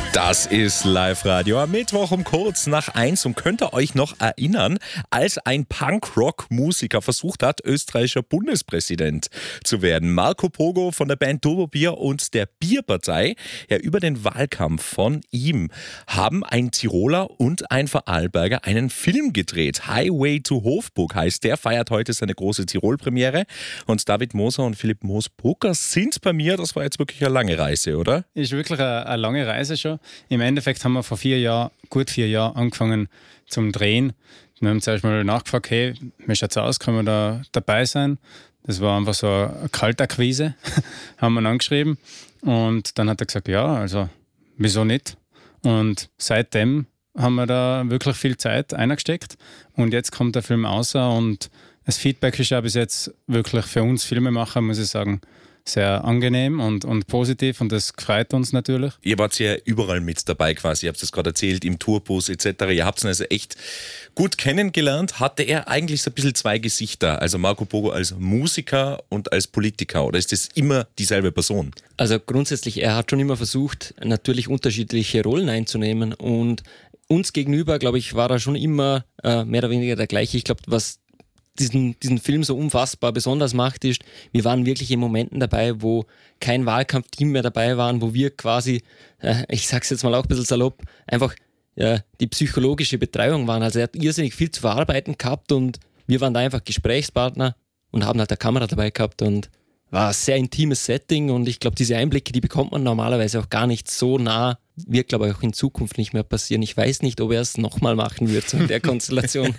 Das ist Live-Radio am Mittwoch um kurz nach 1 und könnt ihr euch noch erinnern, als ein Punkrock-Musiker versucht hat, österreichischer Bundespräsident zu werden. Marco Pogo von der Band Turbo Bier und der Bierpartei, ja, über den Wahlkampf von ihm haben ein Tiroler und ein Vorarlberger einen Film gedreht. Highway to Hofburg heißt der, feiert heute seine große Tirol-Premiere und David Moser und Philipp Moos-Brucker sind bei mir. Das war jetzt wirklich eine lange Reise, oder? Ist wirklich eine lange Reise schon. Im Endeffekt haben wir vor gut 4 Jahren angefangen zum Drehen. Wir haben zuerst mal nachgefragt, hey, wie schaut es aus, können wir da dabei sein? Das war einfach so eine Kaltakquise, haben wir ihn angeschrieben. Und dann hat er gesagt, ja, also wieso nicht? Und seitdem haben wir da wirklich viel Zeit eingesteckt. Und jetzt kommt der Film raus und das Feedback ist ja bis jetzt wirklich für uns Filmemacher, muss ich sagen, sehr angenehm und positiv und das freut uns natürlich. Ihr wart ja überall mit dabei quasi, ihr habt es gerade erzählt, im Tourbus etc. Ihr habt ihn also echt gut kennengelernt. Hatte er eigentlich so ein bisschen zwei Gesichter, also Marco Pogo als Musiker und als Politiker, oder ist das immer dieselbe Person? Also grundsätzlich, er hat schon immer versucht, natürlich unterschiedliche Rollen einzunehmen und uns gegenüber, glaube ich, war er schon immer mehr oder weniger der gleiche. Ich glaube, was diesen Film so unfassbar besonders macht, ist, wir waren wirklich in Momenten dabei, wo kein Wahlkampfteam mehr dabei waren, wo wir quasi, ich sag's jetzt mal auch ein bisschen salopp, einfach die psychologische Betreuung waren. Also er hat irrsinnig viel zu verarbeiten gehabt und wir waren da einfach Gesprächspartner und haben halt eine Kamera dabei gehabt und war ein sehr intimes Setting und ich glaube, diese Einblicke, die bekommt man normalerweise auch gar nicht so nah. Wird, glaube ich, auch in Zukunft nicht mehr passieren. Ich weiß nicht, ob er es nochmal machen wird, so in der Konstellation.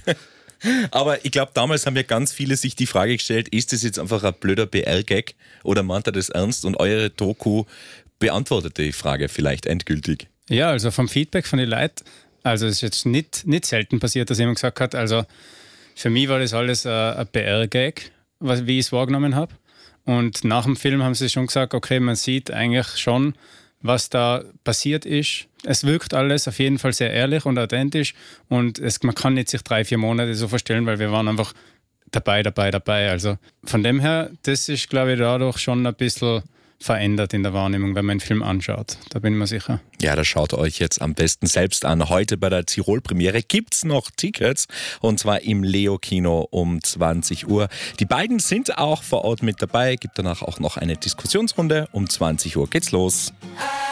Aber ich glaube, damals haben ja ganz viele sich die Frage gestellt, ist das jetzt einfach ein blöder BR-Gag oder meint er das ernst? Und eure Doku beantwortet die Frage vielleicht endgültig. Ja, also vom Feedback von den Leuten, also es ist jetzt nicht selten passiert, dass jemand gesagt hat, also für mich war das alles ein BR-Gag, wie ich es wahrgenommen habe. Und nach dem Film haben sie schon gesagt, okay, man sieht eigentlich schon, was da passiert ist. Es wirkt alles auf jeden Fall sehr ehrlich und authentisch und man kann nicht sich 3-4 Monate so vorstellen, weil wir waren einfach dabei. Also von dem her, das ist, glaube ich, dadurch schon ein bisschen verändert in der Wahrnehmung, wenn man den Film anschaut. Da bin ich mir sicher. Ja, das schaut euch jetzt am besten selbst an. Heute bei der Tirol-Premiere gibt's noch Tickets und zwar im Leo-Kino um 20 Uhr. Die beiden sind auch vor Ort mit dabei. Gibt danach auch noch eine Diskussionsrunde. Um 20 Uhr geht's los.